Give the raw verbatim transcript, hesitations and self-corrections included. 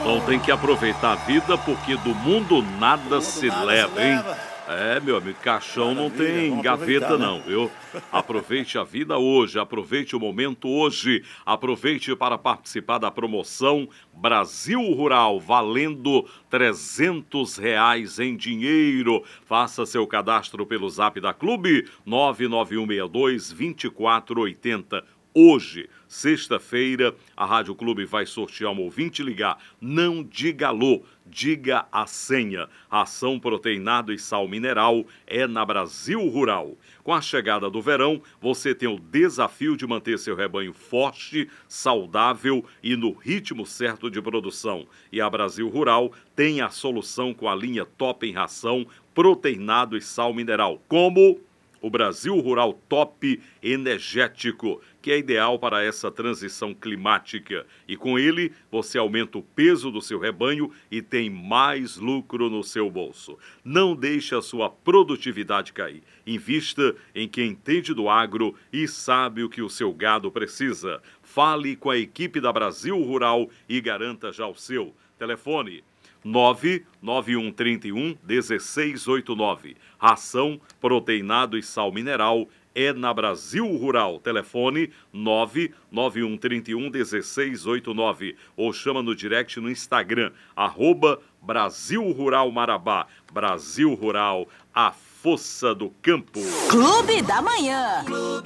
Então tem que aproveitar a vida, porque do mundo nada se leva, hein? É, meu amigo, caixão não tem gaveta não, viu? Aproveite a vida hoje, aproveite o momento hoje, aproveite para participar da promoção Brasil Rural, valendo trezentos reais em dinheiro. Faça seu cadastro pelo Zap da Clube, nove nove um seis dois, dois quatro oito zero. Hoje, sexta-feira, a Rádio Clube vai sortear um ouvinte ligar. Não diga alô, diga a senha. Ração proteinado e sal mineral é na Brasil Rural. Com a chegada do verão, você tem o desafio de manter seu rebanho forte, saudável e no ritmo certo de produção. E a Brasil Rural tem a solução com a linha Top em Ração, proteinado e sal mineral. Como o Brasil Rural Top Energético, que é ideal para essa transição climática. E com ele, você aumenta o peso do seu rebanho e tem mais lucro no seu bolso. Não deixe a sua produtividade cair. Invista em quem entende do agro e sabe o que o seu gado precisa. Fale com a equipe da Brasil Rural e garanta já o seu. Telefone nove nove um três um, um seis oito nove. Ração, proteinado e sal mineral é na Brasil Rural. Telefone nove nove um três um, um seis oito nove. Ou chama no direct no Instagram, arroba Brasil Rural Marabá. Brasil Rural, a força do campo. Clube da Manhã.